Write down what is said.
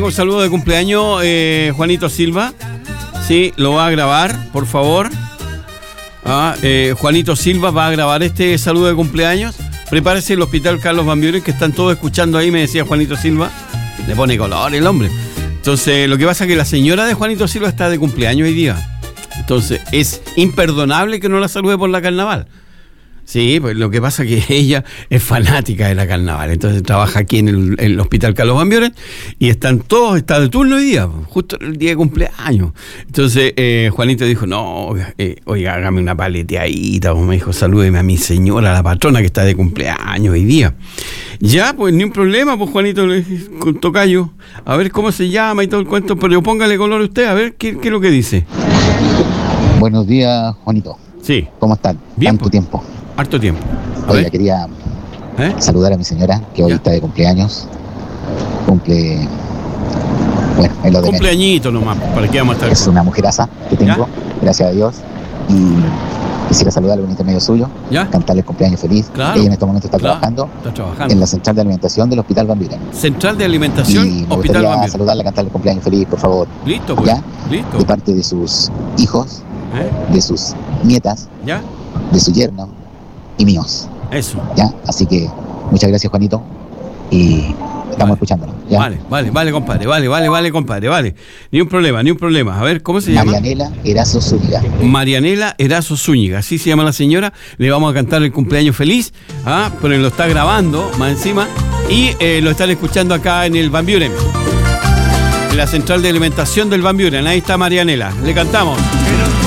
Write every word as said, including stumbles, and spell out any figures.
tengo un saludo de cumpleaños, eh, Juanito Silva. Sí, lo va a grabar, por favor. Ah, eh, Juanito Silva va a grabar este saludo de cumpleaños. Prepárese el Hospital Carlos Van Buren, que están todos escuchando ahí, me decía Juanito Silva. Le pone color el hombre. Entonces, lo que pasa es que la señora de Juanito Silva está de cumpleaños hoy día. Entonces, es imperdonable que no la salude por la carnaval. Sí, pues lo que pasa es que ella es fanática de la carnaval. Entonces trabaja aquí en el, el Hospital Carlos Van Buren y están todos, está de turno hoy día, justo el día de cumpleaños. Entonces eh, Juanito dijo, no, eh, oiga, hágame una paleteadita. Me dijo, salúdeme a mi señora, la patrona, que está de cumpleaños hoy día. Ya, pues ni un problema, pues Juanito, con tocayo. A ver cómo se llama y todo el cuento, pero póngale color a usted, a ver qué, qué es lo que dice. Buenos días, Juanito. Sí. ¿Cómo están? Bien. Tanto tiempo. Harto tiempo. A Oiga, ver. quería ¿Eh? saludar a mi señora, que hoy ¿Ya? está de cumpleaños. Cumple... Bueno, es lo de menos. Cumpleañito nomás, ¿para qué vamos a estar? Es con- una mujeraza que tengo, ¿Ya? gracias a Dios. Y quisiera saludarle por intermedio suyo, ¿Ya? cantarle el cumpleaños feliz. Claro. Ella en este momento está Claro. trabajando Está trabajando. en la central de alimentación del Hospital Van Buren. Central de Y Alimentación, me Hospital gustaría Van Buren. saludarla, cantarle el cumpleaños feliz, por favor. Listo, pues. ¿Ya? Listo. De parte de sus hijos, ¿Eh? de sus nietas, ¿Ya? de su yerno y míos. Eso. ¿Ya? Así que muchas gracias, Juanito, y estamos Vale. escuchándolo. ¿Ya? Vale, vale, vale, compadre. Vale, vale, vale, compadre. Vale. Ni un problema, ni un problema. A ver, ¿cómo se llama? Marianela Erazo Zúñiga. Marianela Erazo Zúñiga. Así se llama la señora. Le vamos a cantar el cumpleaños feliz. ¿Ah? Pero lo está grabando más encima. Y eh, lo están escuchando acá en el Van Buren. En la central de alimentación del Van Buren. Ahí está Marianela. Le cantamos.